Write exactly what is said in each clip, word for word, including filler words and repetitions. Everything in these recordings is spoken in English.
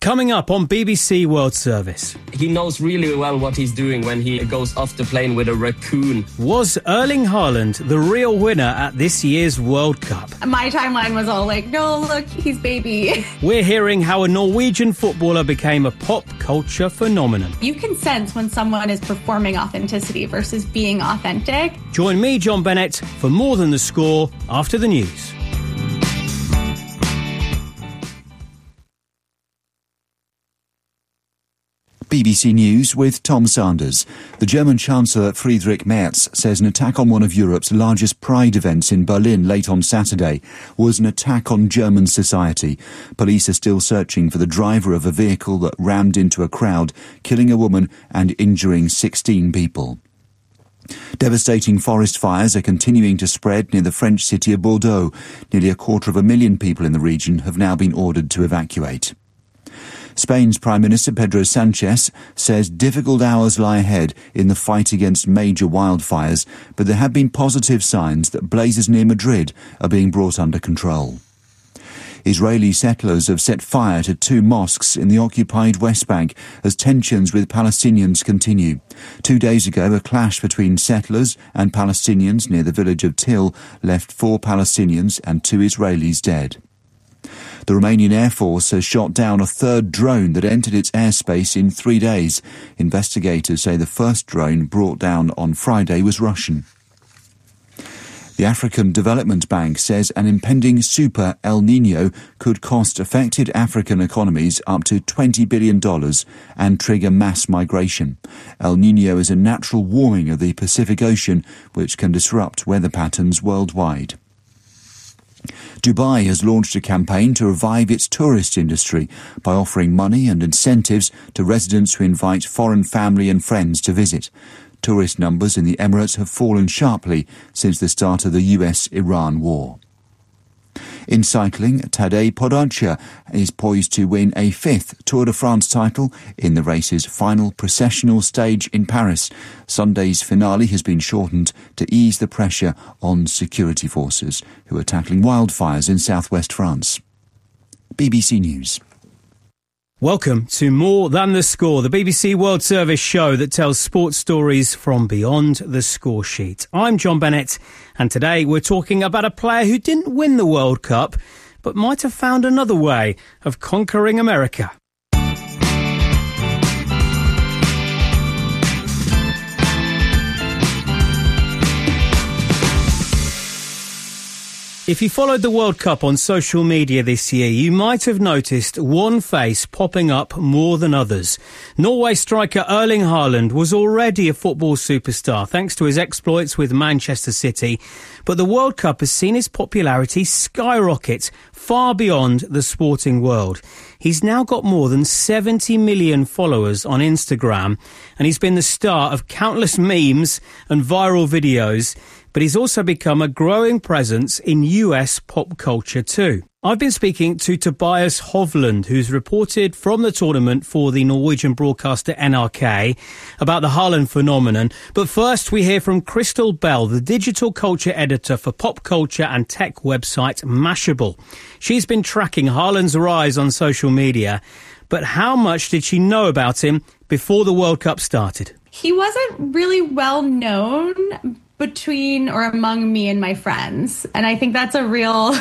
Coming up on B B C World Service. He knows really well what he's doing when he goes off the plane with a raccoon. Was Erling Haaland the real winner at this year's World Cup? My timeline was all like, no, look, he's baby. We're hearing how a Norwegian footballer became a pop culture phenomenon. You can sense when someone is performing authenticity versus being authentic. Join me, John Bennett, for More Than the Score after the news. B B C News with Tom Sanders. The German Chancellor Friedrich Merz says an attack on one of Europe's largest pride events in Berlin late on Saturday was an attack on German society. Police are still searching for the driver of a vehicle that rammed into a crowd, killing a woman and injuring sixteen people. Devastating forest fires are continuing to spread near the French city of Bordeaux. Nearly a quarter of a million people in the region have now been ordered to evacuate. Spain's Prime Minister Pedro Sanchez says difficult hours lie ahead in the fight against major wildfires, but there have been positive signs that blazes near Madrid are being brought under control. Israeli settlers have set fire to two mosques in the occupied West Bank as tensions with Palestinians continue. Two days ago, a clash between settlers and Palestinians near the village of Til left four Palestinians and two Israelis dead. The Romanian Air Force has shot down a third drone that entered its airspace in three days. Investigators say the first drone brought down on Friday was Russian. The African Development Bank says an impending super El Niño could cost affected African economies up to twenty billion dollars and trigger mass migration. El Niño is a natural warming of the Pacific Ocean which can disrupt weather patterns worldwide. Dubai has launched a campaign to revive its tourist industry by offering money and incentives to residents who invite foreign family and friends to visit. Tourist numbers in the Emirates have fallen sharply since the start of the U S Iran war. In cycling, Tadej Pogačar is poised to win a fifth Tour de France title in the race's final processional stage in Paris. Sunday's finale has been shortened to ease the pressure on security forces who are tackling wildfires in southwest France. B B C News. Welcome to More Than the Score, the B B C World Service show that tells sports stories from beyond the score sheet. I'm John Bennett, and today we're talking about a player who didn't win the World Cup, but might have found another way of conquering America. If you followed the World Cup on social media this year, you might have noticed one face popping up more than others. Norway striker Erling Haaland was already a football superstar thanks to his exploits with Manchester City, but the World Cup has seen his popularity skyrocket far beyond the sporting world. He's now got more than seventy million followers on Instagram, and he's been the star of countless memes and viral videos, but he's also become a growing presence in U S pop culture too. I've been speaking to Tobias Hovland, who's reported from the tournament for the Norwegian broadcaster N R K about the Haaland phenomenon. But first, we hear from Crystal Bell, the digital culture editor for pop culture and tech website Mashable. She's been tracking Haaland's rise on social media, but how much did she know about him before the World Cup started? He wasn't really well known between or among me and my friends. And I think that's a real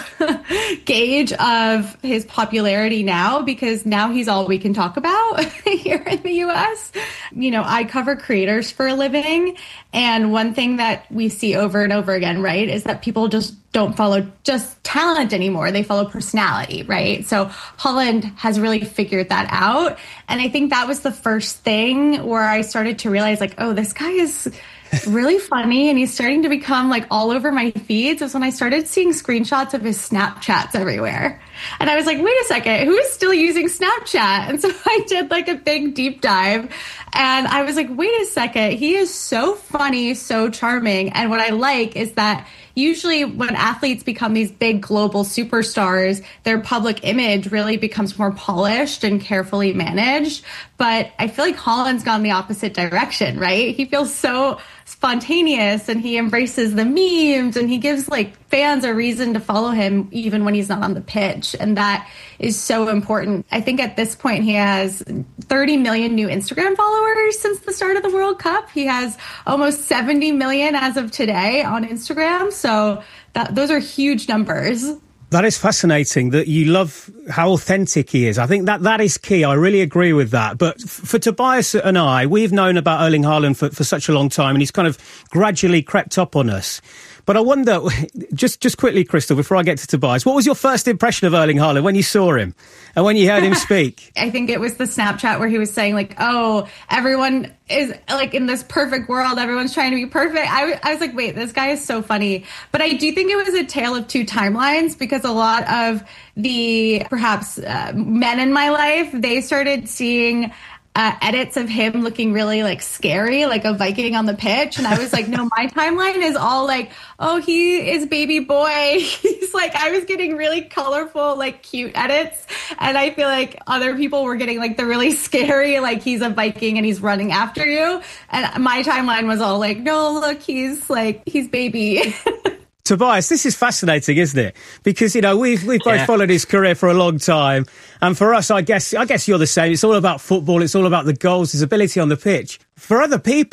gauge of his popularity now, because now he's all we can talk about here in the U S. You know, I cover creators for a living. And one thing that we see over and over again, right, is that people just don't follow just talent anymore. They follow personality, right? So Haaland has really figured that out. And I think that was the first thing where I started to realize, like, oh, this guy is really funny, and he's starting to become like all over my feeds, is when I started seeing screenshots of his Snapchats everywhere. And I was like, wait a second, who is still using Snapchat? And so I did like a big deep dive, and I was like, wait a second, he is so funny, so charming. And what I like is that usually when athletes become these big global superstars, their public image really becomes more polished and carefully managed. But I feel like Haaland's gone the opposite direction, right? He feels so spontaneous and he embraces the memes and he gives like fans a reason to follow him even when he's not on the pitch. And that is so important. I think at this point he has thirty million new Instagram followers since the start of the World Cup. He has almost seventy million as of today on Instagram. So that, those are huge numbers. That is fascinating that you love how authentic he is. I think that that is key. I really agree with that. But f- for Tobias and I, we've known about Erling Haaland for, for such a long time, and he's kind of gradually crept up on us. But I wonder, just just quickly, Crystal, before I get to Tobias, what was your first impression of Erling Haaland when you saw him and when you heard him speak? I think it was the Snapchat where he was saying like, oh, everyone is like in this perfect world. Everyone's trying to be perfect. I, w- I was like, wait, this guy is so funny. But I do think it was a tale of two timelines because a lot of the perhaps uh, men in my life, they started seeing Uh, edits of him looking really like scary, like a Viking on the pitch. And I was like, no, my timeline is all like, oh, he is baby boy. He's like, I was getting really colorful, like cute edits. And I feel like other people were getting like the really scary, like he's a Viking and he's running after you. And my timeline was all like, no, look, he's like, he's baby. Tobias, this is fascinating, isn't it? Because, you know, we've we've both Yeah. followed his career for a long time. And for us, I guess I guess you're the same. It's all about football. It's all about the goals, his ability on the pitch. For other people,